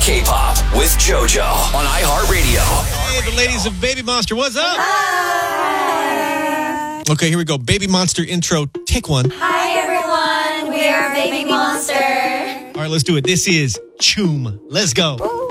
K-pop with JoJo on iHeartRadio. Hey, the ladies of Baby Monster, what's up? Hi. Okay, here we go. Baby Monster intro, take one. Hi, everyone. We are Baby Monster. All right, let's do it. This is Choom. Let's go.